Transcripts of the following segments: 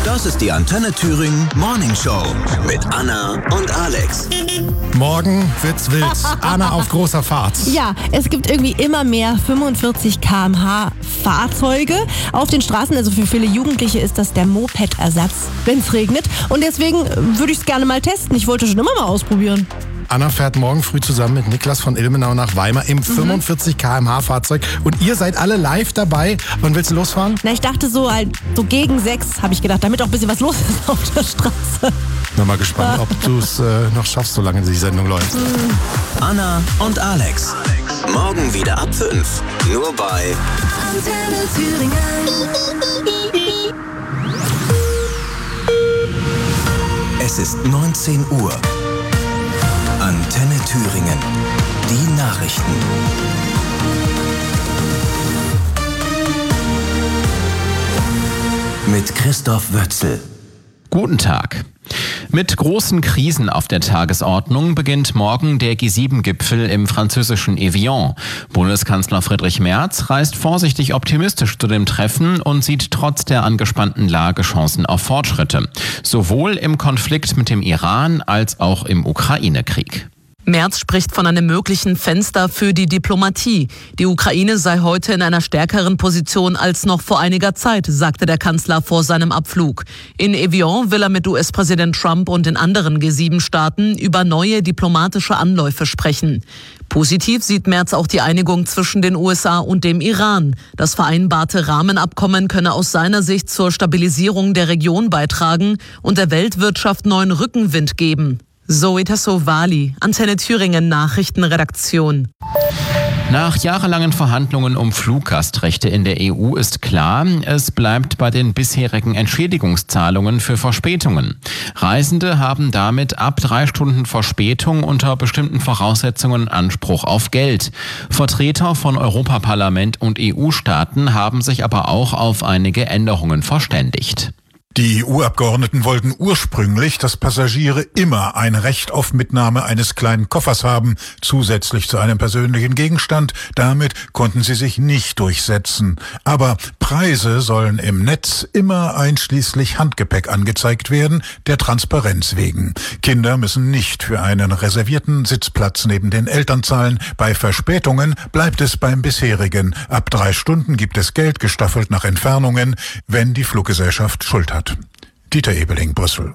Das ist die Antenne Thüringen Morning Show mit Anna und Alex. Morgen wird's wild. Anna auf großer Fahrt. Ja, es gibt irgendwie immer mehr 45 km/h Fahrzeuge auf den Straßen. Also für viele Jugendliche ist das der Moped-Ersatz, wenn es regnet. Und deswegen würde ich es gerne mal testen. Ich wollte schon immer mal ausprobieren. Anna fährt morgen früh zusammen mit Niklas von Ilmenau nach Weimar im 45 km/h Fahrzeug. Und ihr seid alle live dabei. Wann willst du losfahren? Na, ich dachte so gegen 6, habe ich gedacht, damit auch ein bisschen was los ist auf der Straße. Bin mal gespannt, ob du es noch schaffst, solange die Sendung läuft. Anna und Alex. Morgen wieder ab 5. Nur bei Antenne Thüringen. Es ist 19 Uhr. Antenne Thüringen. Die Nachrichten. Mit Christoph Wötzel. Guten Tag. Mit großen Krisen auf der Tagesordnung beginnt morgen der G7-Gipfel im französischen Evian. Bundeskanzler Friedrich Merz reist vorsichtig optimistisch zu dem Treffen und sieht trotz der angespannten Lage Chancen auf Fortschritte. Sowohl im Konflikt mit dem Iran als auch im Ukraine-Krieg. Merz spricht von einem möglichen Fenster für die Diplomatie. Die Ukraine sei heute in einer stärkeren Position als noch vor einiger Zeit, sagte der Kanzler vor seinem Abflug. In Evian will er mit US-Präsident Trump und den anderen G7-Staaten über neue diplomatische Anläufe sprechen. Positiv sieht Merz auch die Einigung zwischen den USA und dem Iran. Das vereinbarte Rahmenabkommen könne aus seiner Sicht zur Stabilisierung der Region beitragen und der Weltwirtschaft neuen Rückenwind geben. Zoe Tassovali, Antenne Thüringen Nachrichtenredaktion. Nach jahrelangen Verhandlungen um Fluggastrechte in der EU ist klar, es bleibt bei den bisherigen Entschädigungszahlungen für Verspätungen. Reisende haben damit ab 3 Stunden Verspätung unter bestimmten Voraussetzungen Anspruch auf Geld. Vertreter von Europaparlament und EU-Staaten haben sich aber auch auf einige Änderungen verständigt. Die EU-Abgeordneten wollten ursprünglich, dass Passagiere immer ein Recht auf Mitnahme eines kleinen Koffers haben, zusätzlich zu einem persönlichen Gegenstand. Damit konnten sie sich nicht durchsetzen. Aber Preise sollen im Netz immer einschließlich Handgepäck angezeigt werden, der Transparenz wegen. Kinder müssen nicht für einen reservierten Sitzplatz neben den Eltern zahlen. Bei Verspätungen bleibt es beim bisherigen. Ab 3 Stunden gibt es Geld gestaffelt nach Entfernungen, wenn die Fluggesellschaft Schuld hat. Dieter Ebeling, Brüssel.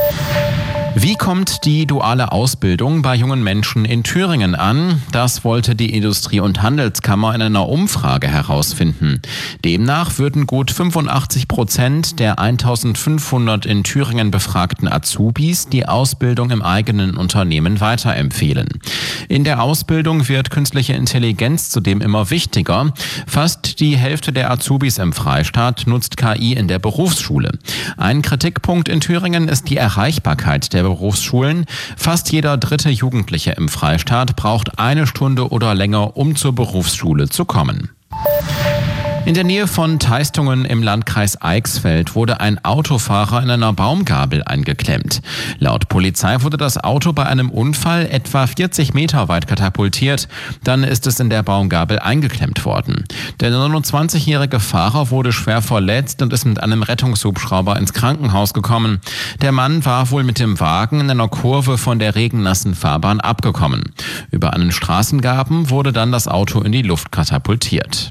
Wie kommt die duale Ausbildung bei jungen Menschen in Thüringen an? Das wollte die Industrie- und Handelskammer in einer Umfrage herausfinden. Demnach würden gut 85% der 1500 in Thüringen befragten Azubis die Ausbildung im eigenen Unternehmen weiterempfehlen. In der Ausbildung wird künstliche Intelligenz zudem immer wichtiger. Fast die Hälfte der Azubis im Freistaat nutzt KI in der Berufsschule. Ein Kritikpunkt in Thüringen ist die Erreichbarkeit der Berufsschulen. Fast jeder 3. Jugendliche im Freistaat braucht 1 Stunde oder länger, um zur Berufsschule zu kommen. In der Nähe von Teistungen im Landkreis Eichsfeld wurde ein Autofahrer in einer Baumgabel eingeklemmt. Laut Polizei wurde das Auto bei einem Unfall etwa 40 Meter weit katapultiert. Dann ist es in der Baumgabel eingeklemmt worden. Der 29-jährige Fahrer wurde schwer verletzt und ist mit einem Rettungshubschrauber ins Krankenhaus gekommen. Der Mann war wohl mit dem Wagen in einer Kurve von der regennassen Fahrbahn abgekommen. Über einen Straßengraben wurde dann das Auto in die Luft katapultiert.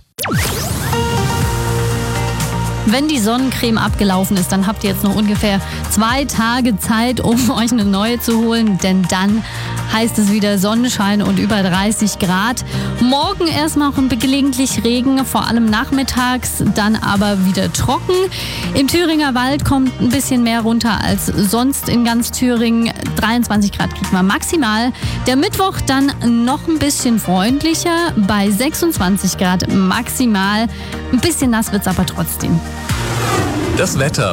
Wenn die Sonnencreme abgelaufen ist, dann habt ihr jetzt noch ungefähr 2 Tage Zeit, um euch eine neue zu holen, denn dann heißt es wieder Sonnenschein und über 30 Grad. Morgen erstmal auch gelegentlich Regen, vor allem nachmittags, dann aber wieder trocken. Im Thüringer Wald kommt ein bisschen mehr runter als sonst in ganz Thüringen. 23 Grad kriegt man maximal. Der Mittwoch dann noch ein bisschen freundlicher, bei 26 Grad maximal. Ein bisschen nass wird's aber trotzdem. Das Wetter